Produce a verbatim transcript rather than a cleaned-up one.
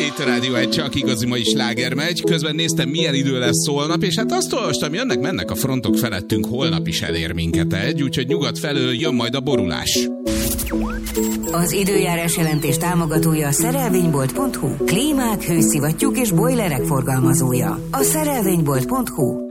itt a Rádió egy, csak igazi mai sláger megy. Közben néztem, milyen idő lesz holnap, és hát azt olvastam, jönnek, mennek a frontok felettünk, holnap is elér minket egy, úgyhogy nyugat felől jön majd a borulás. Az időjárás jelentés támogatója a szerelvénybolt pont hu. Klímák, hőszivattyúk és bojlerek forgalmazója. A szerelvénybolt pont hu.